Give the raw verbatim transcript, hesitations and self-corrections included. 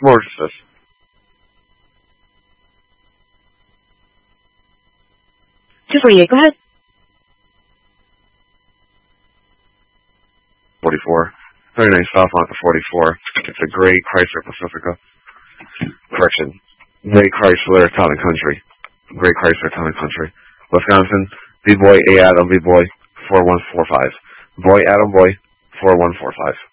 More just two forty-eight, go ahead. forty-four. Very nice South on the forty-four. It's a gray Chrysler Pacifica. Correction. Gray Chrysler Town and Country. Gray Chrysler Town and Country. Wisconsin. B-Boy A Adam B-Boy four one four five. Boy Adam Boy four one four five.